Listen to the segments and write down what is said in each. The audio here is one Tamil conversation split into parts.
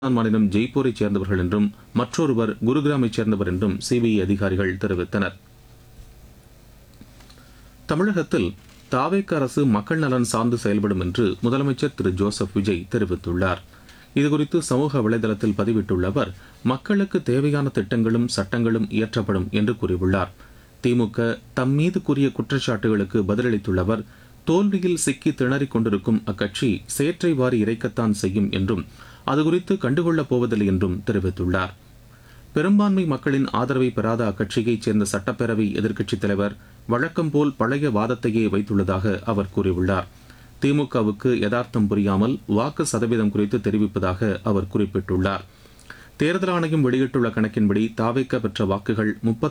ராஜஸ்தான் மாநிலம் ஜெய்ப்பூரைச் சேர்ந்தவர்கள் என்றும் மற்றொருவர் குருகிராமைச் சேர்ந்தவர் என்றும் சிபிஐ அதிகாரிகள் தெரிவித்தனர். தமிழகத்தில் தாவேக அரசு மக்கள் நலன் சார்ந்து செயல்படும் என்று முதலமைச்சர் திரு ஜோசப் விஜய் தெரிவித்துள்ளார். இதுகுறித்து சமூக வலைதளத்தில் பதிவிட்டுள்ள அவர், மக்களுக்கு தேவையான திட்டங்களும் சட்டங்களும் இயற்றப்படும் என்று கூறியுள்ளார். திமுக தம் மீது கூறிய குற்றச்சாட்டுகளுக்கு பதிலளித்துள்ள அவர், தோல்வியில் சிக்கி திணறிக் கொண்டிருக்கும் அக்கட்சி சேற்றை வாரி இறைக்கத்தான் செய்யும் என்றும் அதுகுறித்து கண்டுகொள்ளப் போவதில்லை என்றும் தெரிவித்துள்ளார். பெரும்பான்மை மக்களின் ஆதரவை பெறாத அக்கட்சியைச் சேர்ந்த சட்டப்பேரவை எதிர்க்கட்சித் தலைவர் வழக்கம் போல் பழைய வாதத்தையே வைத்துள்ளதாக அவர் கூறியுள்ளார். திமுகவுக்கு யதார்த்தம் புரியாமல் வாக்கு சதவீதம் குறித்து தெரிவிப்பதாக அவர் குறிப்பிட்டுள்ளார். தேர்தல் ஆணையம் வெளியிட்டுள்ள கணக்கின்படி தாவேக பெற்ற வாக்குகள்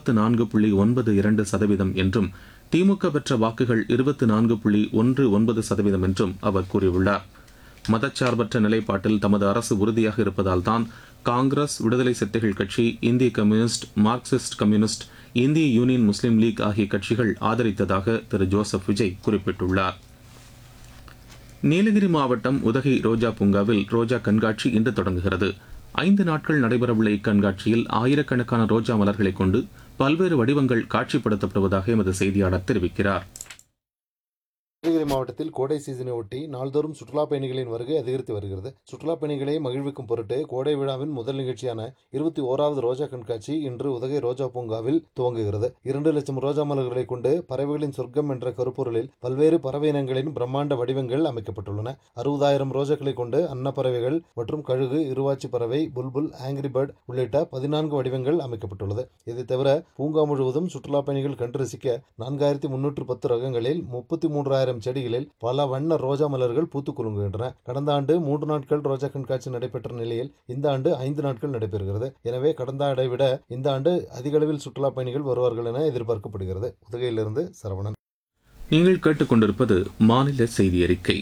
34.92% என்றும் திமுக பெற்ற வாக்குகள் 24.19% என்றும் அவர் கூறியுள்ளார். மதச்சார்பற்ற நிலைப்பாட்டில் தமது அரசு உறுதியாக இருப்பதால் தான் காங்கிரஸ், விடுதலை சிறுத்தைகள் கட்சி, இந்திய கம்யூனிஸ்ட், மார்க்சிஸ்ட் கம்யூனிஸ்ட், இந்திய யூனியன் முஸ்லீம் லீக் ஆகிய கட்சிகள் ஆதரித்ததாக திரு ஜோசப் விஜய் குறிப்பிட்டுள்ளார். நீலகிரி மாவட்டம் உதகை ரோஜா பூங்காவில் ரோஜா கண்காட்சி இன்று தொடங்குகிறது. 5 நாட்கள் நடைபெறவுள்ள இக்கண்காட்சியில் ஆயிரக்கணக்கான ரோஜா மலர்களை கொண்டு பல்வேறு வடிவங்கள் காட்சிப்படுத்தப்படுவதாக எமது செய்தியாளர் தெரிவிக்கிறார். நீலகிரி மாவட்டத்தில் கோடை சீசனை ஒட்டி நாள்தோறும் சுற்றுலா பயணிகளின் வருகை அதிகரித்து வருகிறது. சுற்றுலா பயணிகளை மகிழ்விக்கும் பொருட்டு கோடை விழாவின் முதல் நிகழ்ச்சியான 21வது ரோஜா கண்காட்சி இன்று உதகை ரோஜா பூங்காவில் துவங்குகிறது. 2 லட்சம் ரோஜா மலர்களை கொண்டு பறவைகளின் சொர்க்கம் என்ற கருப்பொருளில் பல்வேறு பறவை இனங்களின் பிரம்மாண்ட வடிவங்கள் அமைக்கப்பட்டுள்ளன. 60,000 ரோஜாக்களை கொண்டு அன்னப்பறவைகள் மற்றும் கழுகு, இருவாச்சி பறவை, புல்புல், ஆங்கிரி பேர்ட் உள்ளிட்ட 14 வடிவங்கள் அமைக்கப்பட்டுள்ளது. இதை தவிர பூங்கா முழுவதும் சுற்றுலா பயணிகள் கண்டு ரசிக்க 4310 ரகங்களில் 33,000 செடிகளில் பல வண்ண ரோஜா மலர்கள் பூத்து குலுங்குகின்றன. கடந்த ஆண்டு 3 நாட்கள் ரோஜா கண்காட்சி நடைபெற்ற நிலையில் இந்த ஆண்டு 5 நாட்கள் நடைபெறுகிறது. எனவே கடந்த ஆண்டை விட இந்த ஆண்டு அதிக அளவில் சுற்றுலா பயணிகள் வருவார்கள் என எதிர்பார்க்கப்படுகிறது. உதகையிலிருந்து சரவணன். நீங்கள் கேட்டுக்கொண்டிருப்பது மாநில செய்தி அறிக்கை.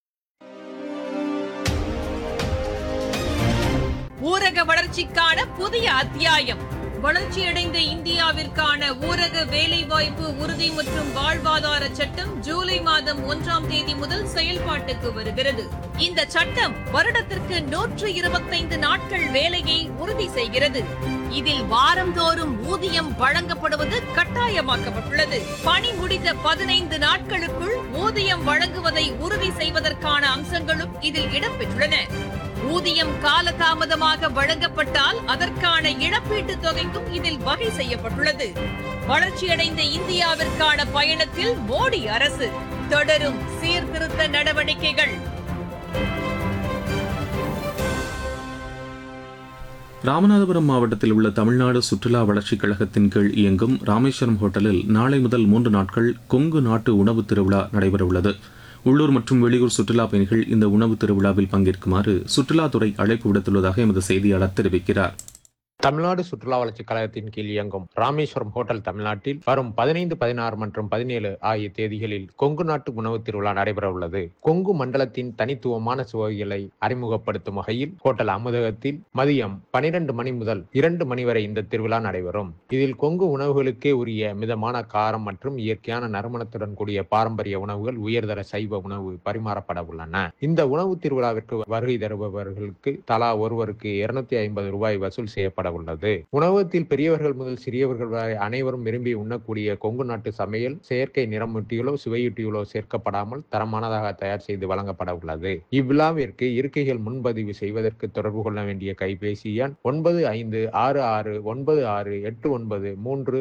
ஊரக வளர்ச்சிக்கான புதிய அத்தியாயம். வளர்ச்சியடைந்த இந்தியாவிற்கான ஊரக வேலைவாய்ப்பு உறுதி மற்றும் வாழ்வாதார சட்டம் ஜூலை மாதம் 1ஆம் தேதி முதல் செயல்பாட்டுக்கு வருகிறது. இந்த சட்டம் வருடத்திற்கு 125 நாட்கள் வேலையை உறுதி செய்கிறது. இதில் வாரந்தோறும் ஊதியம் வழங்கப்படுவது கட்டாயமாக்கப்பட்டுள்ளது. பணி முடிந்த 15 நாட்களுக்குள் ஊதியம் வழங்குவதை உறுதி செய்வதற்கான அம்சங்களும் இதில் இடம்பெற்றுள்ளன. ஊதியம் காலதாமதமாக வழங்கப்பட்டால் அதற்கான இழப்பீட்டுத் தொகைக்கும் இதில் வகை செய்யப்பட்டுள்ளது. வளர்ச்சியடைந்த இந்தியாவிற்கான பயணத்தில் மோடி அரசு தொடரும் சீர்திருத்த நடவடிக்கைகள். ராமநாதபுரம் மாவட்டத்தில் உள்ள தமிழ்நாடு சுற்றுலா வளர்ச்சிக் கழகத்தின் கீழ் இயங்கும் ராமேஸ்வரம் ஹோட்டலில் நாளை முதல் 3 நாட்கள் கொங்கு நாட்டு உணவு திருவிழா நடைபெறவுள்ளது. உள்ளூர் மற்றும் வெளியூர் சுற்றுலா பயணிகள் இந்த உணவு திருவிழாவில் பங்கேற்குமாறு சுற்றுலாத்துறை அழைப்பு விடுத்துள்ளதாக எமது செய்தியாளர் தெரிவிக்கிறார். தமிழ்நாடு சுற்றுலா வளர்ச்சிக் கழகத்தின் கீழ் இயங்கும் ராமேஸ்வரம் ஹோட்டல் தமிழ்நாட்டில் வரும் 15, 16 மற்றும் 17 ஆகிய தேதிகளில் கொங்கு நாட்டு உணவு திருவிழா நடைபெற உள்ளது. கொங்கு மண்டலத்தின் தனித்துவமான சுவைகளை அறிமுகப்படுத்தும் வகையில் ஹோட்டல் அமுதகத்தில் மதியம் 12 மணி முதல் 2 மணி வரை இந்த திருவிழா நடைபெறும். இதில் கொங்கு உணவுகளுக்கே உரிய மிதமான காரம் மற்றும் இயற்கையான நறுமணத்துடன் கூடிய பாரம்பரிய உணவுகள், உயர்தர சைவ உணவு பரிமாறப்பட உள்ளன. இந்த உணவு திருவிழாவிற்கு வருகை தருபவர்களுக்கு தலா ஒருவருக்கு 250 ரூபாய் வசூல் செய்யப்பட உள்ளது. உணவகத்தில் பெரியவர்கள் முதல் சிறியவர்கள் வரை அனைவரும் விரும்பி உண்ணக்கூடிய கொங்கு நாட்டு சமையல் செயற்கை நிறமூட்டிகளோ சுவையூட்டிகளோ சேர்க்கப்படாமல் தரமானதாக தயார் செய்து வழங்கப்பட உள்ளது. இவ்விழாவிற்கு இருக்கைகள் முன்பதிவு செய்வதற்கு தொடர்பு கொள்ள வேண்டிய கைபேசி எண் 9566968930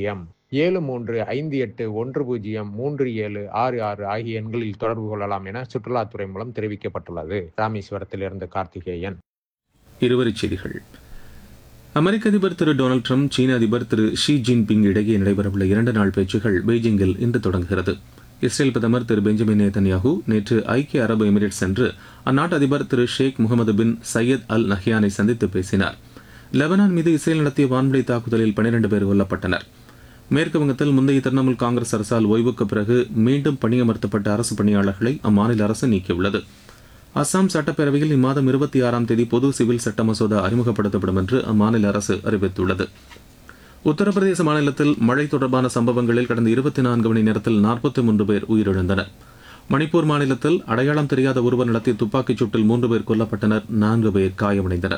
7358103766 ஆகிய எண்களில் தொடர்பு கொள்ளலாம் என சுற்றுலாத்துறை மூலம் தெரிவிக்கப்பட்டுள்ளது. ராமேஸ்வரத்திலிருந்து கார்த்திகேயன். இருவரிச் செய்திகள். அமெரிக்க அதிபர் திரு டொனால்டு ட்ரம்ப், சீன அதிபர் திரு ஷி ஜின்பிங் இடையே நடைபெறவுள்ள 2 நாள் பேச்சுகள் பெய்ஜிங்கில் இன்று தொடங்குகிறது. இஸ்ரேல் பிரதமர் திரு பெஞ்சமின் நேதன்யாகு நேற்று ஐக்கிய அரபு எமிரேட்ஸ் சென்று அந்நாட்டு அதிபர் திரு ஷேக் முகமது பின் சையத் அல் நஹ்யானை சந்தித்து பேசினார். லெபனான் மீது இஸ்ரேல் நடத்திய வான்வழி தாக்குதலில் 12 பேர் கொல்லப்பட்டனர். மேற்கு வங்கத்தில் முந்தைய திரிணாமுல் காங்கிரஸ் அரசால் ஓய்வுக்கு பிறகு மீண்டும் பணியமர்த்தப்பட்ட அரசு பணியாளர்களை அம்மாநில அரசு நீக்கியுள்ளது. அசாம் சட்டப்பேரவையில் இம்மாதம் 26ஆம் தேதி பொது சிவில் சட்ட மசோதா அறிமுகப்படுத்தப்படும் என்று அம்மாநில அரசு அறிவித்துள்ளது. உத்தரப்பிரதேச மாநிலத்தில் மழை தொடர்பான சம்பவங்களில் கடந்த 24 மணி நேரத்தில் 43 பேர் உயிரிழந்தனர். மணிப்பூர் மாநிலத்தில் அடையாளம் தெரியாத ஒருவர் நடத்திய துப்பாக்கிச் சூட்டில் 3 பேர் கொல்லப்பட்டனர், 4 பேர் காயமடைந்தனர்.